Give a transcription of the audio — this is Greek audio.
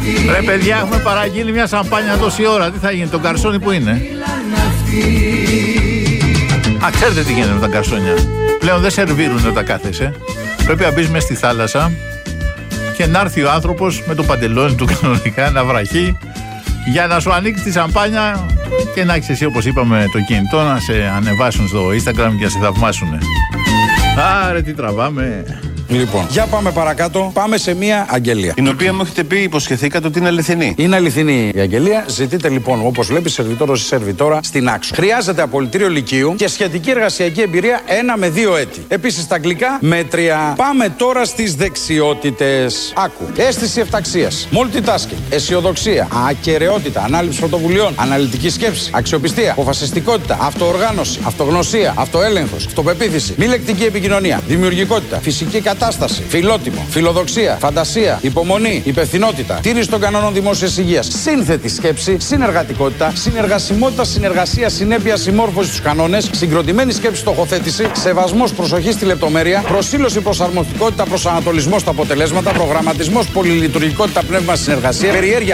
Ρε παιδιά, έχουμε παραγγείλει μια σαμπάνια τόση ώρα. Τι θα γίνει, το καρσόνι που είναι? Ξέρετε τι γίνεται με τα καρσόνια. Πλέον δεν σερβίρουν όταν κάθεσαι. Πρέπει να μπεις μες στη θάλασσα και να έρθει ο άνθρωπος με το παντελόνι του κανονικά να βραχεί για να σου ανοίξει τη σαμπάνια και να έχεις εσύ, όπως είπαμε, το κινητό να σε ανεβάσουν στο Instagram και να σε θαυμάσουν. Άρε τι τραβάμε. Λοιπόν, για πάμε παρακάτω. Πάμε σε μία αγγελία. Την οποία μου έχετε πει, υποσχεθήκατε ότι είναι αληθινή. Είναι αληθινή η αγγελία. Ζητείτε λοιπόν, όπως βλέπει, σερβιτόρος ή σερβιτόρα στην Άξο. Χρειάζεται απολυτήριο λυκείου και σχετική εργασιακή εμπειρία 1 με 2 έτη. Επίσης στα αγγλικά μέτρια. Πάμε τώρα στις δεξιότητες. Άκου. Αίσθηση ευταξίας. Multitasking. Αισιοδοξία. Ακεραιότητα. Ανάληψη πρωτοβουλειών. Αναλυτική σκέψη. Αξιοπιστία. Αποφασιστικότητα. Αυτοοργάνωση. Αυτογνωσία. Αυτοέλεγχος. Αυτοπεποίθηση. Μη λεκτική επικοινωνία. Δημιουργικότητα. Φυσική κατάσταση. Φιλότιμο. Φιλοδοξία. Φαντασία. Υπομονή. Υπευθυνότητα. Τήρηση των κανόνων δημόσιας υγείας. Σύνθετη σκέψη. Συνεργατικότητα. Συνεργασιμότητα. Συνεργασία. Συνέπεια. Συμμόρφωση στους κανόνες. Συγκροτημένη σκέψη. Στοχοθέτηση. Σεβασμός. Προσοχή στη λεπτομέρεια. Προσήλωση. Προσαρμοστικότητα. Προσανατολισμός στα αποτελέσματα. Προγραμματισμός. Πολυλειτουργικότητα. Πνεύμα συνεργασία. Περιέργεια.